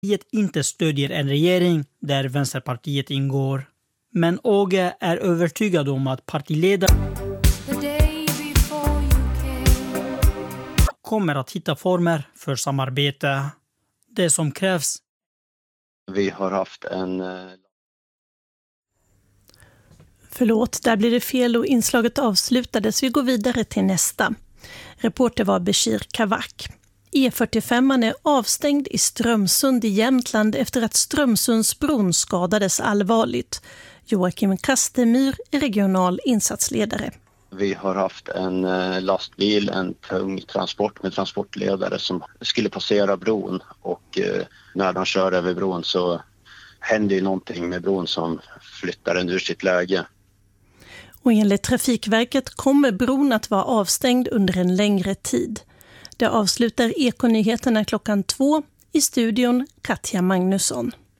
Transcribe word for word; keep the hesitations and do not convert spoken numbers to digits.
inte stödjer en regering där Vänsterpartiet ingår. Men Åge är övertygad om att partiledaren kommer att hitta former för samarbete. Det som krävs. Vi har haft en... Förlåt, där blir det fel och inslaget avslutades. Vi går vidare till nästa. Reporter var Bashir Kavak. E fyrtiofem är avstängd i Strömsund i Jämtland efter att Strömsundsbron skadades allvarligt. Joakim Kastemyr är regional insatsledare. Vi har haft en lastbil, en tung transport med transportledare som skulle passera bron. Och när de kör över bron så händer ju någonting med bron som flyttar den ur sitt läge. Och enligt Trafikverket kommer bron att vara avstängd under en längre tid. Det avslutar Ekonyheterna klockan två. I studion Katja Magnusson.